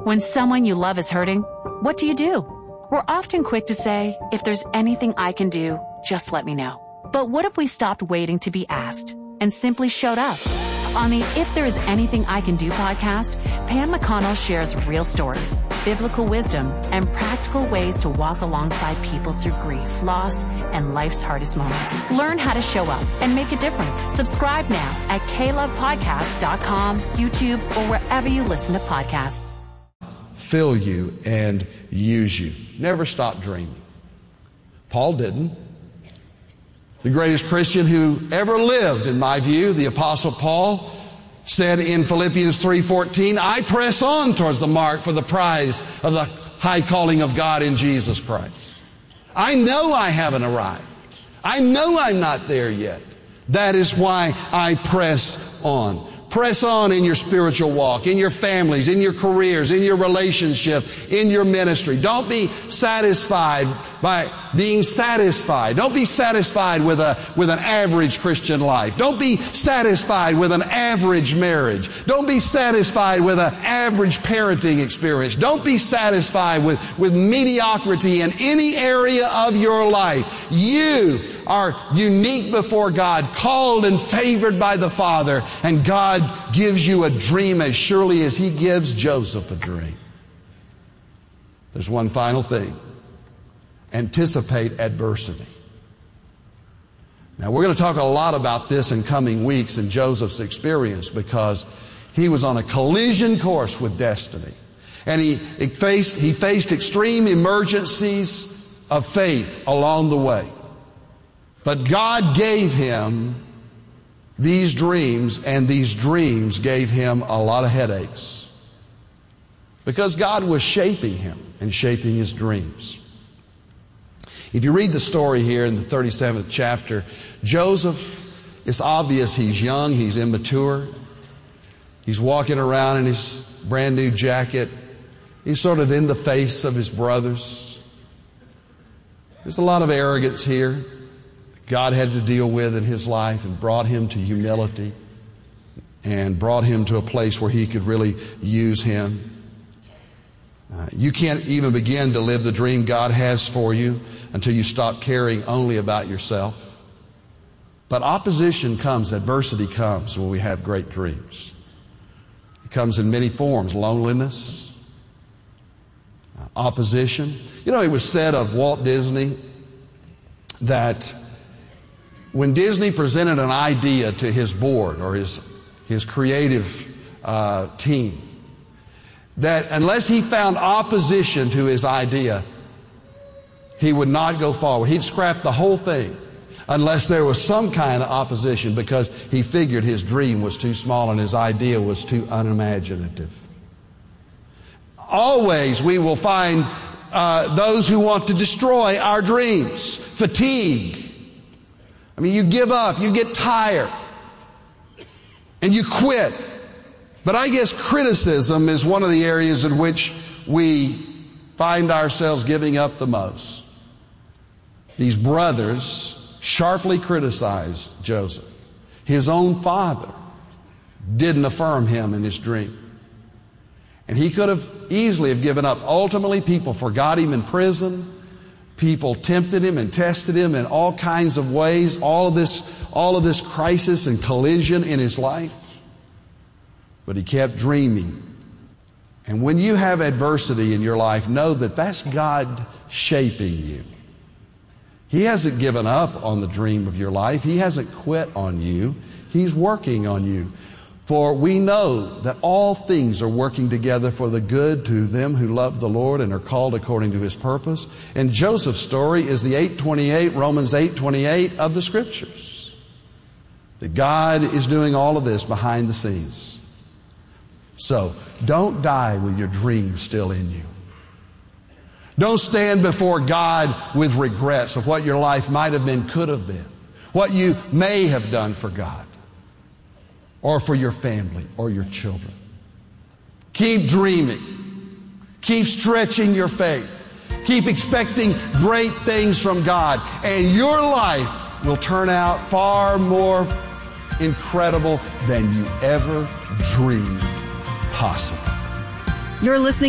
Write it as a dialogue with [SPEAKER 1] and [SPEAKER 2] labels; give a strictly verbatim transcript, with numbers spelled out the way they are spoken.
[SPEAKER 1] When someone you love is hurting, what do you do? We're often quick to say, if there's anything I can do, just let me know. But what if we stopped waiting to be asked and simply showed up? On the If There Is Anything I Can Do podcast, Pam McConnell shares real stories, biblical wisdom, and practical ways to walk alongside people through grief, loss, and life's hardest moments. Learn how to show up and make a difference. Subscribe now at k love podcast dot com, YouTube, or wherever you listen to podcasts.
[SPEAKER 2] Fill you and use you. Never stop dreaming. Paul didn't. The greatest Christian who ever lived, in my view, the Apostle Paul, said in Philippians three fourteen, I press on towards the mark for the prize of the high calling of God in Jesus Christ. I know I haven't arrived. I know I'm not there yet. That is why I press on. Press on in your spiritual walk, in your families, in your careers, in your relationship, in your ministry. Don't be satisfied by being satisfied. Don't be satisfied with a with an average Christian life. Don't be satisfied with an average marriage. Don't be satisfied with an average parenting experience. Don't be satisfied with, with mediocrity in any area of your life. You are unique before God, called and favored by the Father, and God gives you a dream as surely as He gives Joseph a dream. There's one final thing. Anticipate adversity. Now, we're going to talk a lot about this in coming weeks in Joseph's experience, because he was on a collision course with destiny. And he faced, he faced extreme emergencies of faith along the way. But God gave him these dreams, and these dreams gave him a lot of headaches, because God was shaping him and shaping his dreams. If you read the story here in the thirty-seventh chapter, Joseph, it's obvious he's young, he's immature. He's walking around in his brand new jacket. He's sort of in the face of his brothers. There's a lot of arrogance here God had to deal with in his life, and brought him to humility and brought him to a place where He could really use him. Uh, you can't even begin to live the dream God has for you until you stop caring only about yourself. But opposition comes, adversity comes when we have great dreams. It comes in many forms: loneliness, uh, opposition. You know, it was said of Walt Disney that when Disney presented an idea to his board or his, his creative uh, team, that unless he found opposition to his idea, he would not go forward. He'd scrap the whole thing unless there was some kind of opposition, because he figured his dream was too small and his idea was too unimaginative. Always we will find uh, those who want to destroy our dreams. Fatigue. I mean, you give up, you get tired, and you quit. But I guess criticism is one of the areas in which we find ourselves giving up the most. These brothers sharply criticized Joseph. His own father didn't affirm him in his dream. And he could have easily have given up. Ultimately, people forgot him in prison. People tempted him and tested him in all kinds of ways. All of this, all of this crisis and collision in his life. But he kept dreaming. And when you have adversity in your life, know that that's God shaping you. He hasn't given up on the dream of your life. He hasn't quit on you. He's working on you. For we know that all things are working together for the good to them who love the Lord and are called according to His purpose. And Joseph's story is the eight twenty-eight, Romans eight twenty-eight of the Scriptures. That God is doing all of this behind the scenes. So, don't die with your dream still in you. Don't stand before God with regrets of what your life might have been, could have been, what you may have done for God, or for your family, or your children. Keep dreaming. Keep stretching your faith. Keep expecting great things from God, and your life will turn out far more incredible than you ever dreamed possible.
[SPEAKER 1] You're listening